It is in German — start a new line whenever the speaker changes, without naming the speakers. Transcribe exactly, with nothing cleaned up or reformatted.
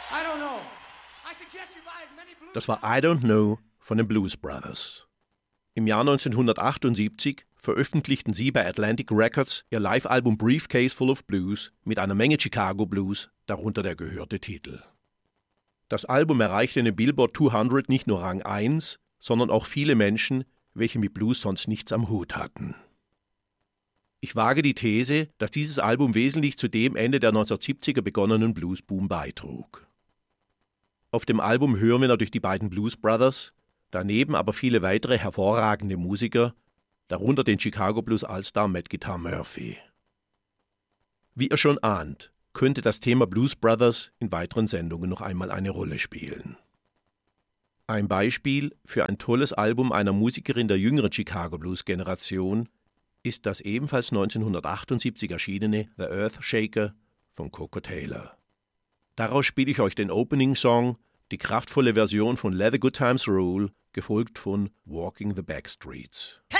Das war I Don't Know von den Blues Brothers. Im Jahr neunzehnhundertachtundsiebzig veröffentlichten sie bei Atlantic Records ihr Live-Album Briefcase Full of Blues mit einer Menge Chicago Blues, darunter der gehörte Titel. Das Album erreichte in den Billboard zweihundert nicht nur Rang eins, sondern auch viele Menschen, welche mit Blues sonst nichts am Hut hatten. Ich wage die These, dass dieses Album wesentlich zu dem Ende der neunzehnhundertsiebziger begonnenen Bluesboom beitrug. Auf dem Album hören wir natürlich die beiden Blues Brothers, daneben aber viele weitere hervorragende Musiker, darunter den Chicago Blues Allstar Matt Guitar Murphy. Wie ihr schon ahnt, könnte das Thema Blues Brothers in weiteren Sendungen noch einmal eine Rolle spielen. Ein Beispiel für ein tolles Album einer Musikerin der jüngeren Chicago Blues Generation ist das ebenfalls neunzehnhundertachtundsiebzig erschienene The Earth Shaker von Coco Taylor. Daraus spiele ich euch den Opening-Song, die kraftvolle Version von Let the Good Times Roll, gefolgt von Walking the Backstreets.